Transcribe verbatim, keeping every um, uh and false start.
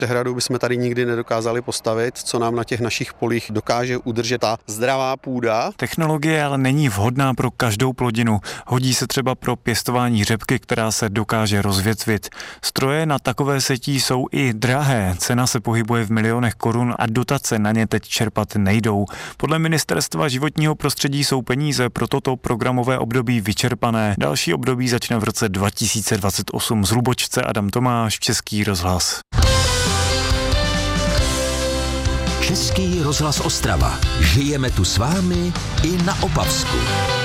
Přehradu bychom tady nikdy nedokázali postavit, co nám na těch našich polích dokáže udržet ta zdravá půda. Technologie ale není vhodná pro každou plodinu. Hodí se třeba pro pěstování řepky, která se dokáže rozvětvit. Stroje na takové setí jsou i drahé. Cena se pohybuje v milionech korun a dotace na ně teď čerpat nejdou. Podle Ministerstva životního prostředí jsou peníze pro toto programové období vyčerpané. Další období začne v roce dva tisíce dvacet osm. Z Hlubočce Adam Tomáš, Český rozhlas. Český rozhlas Ostrava. Žijeme tu s vámi i na Opavsku.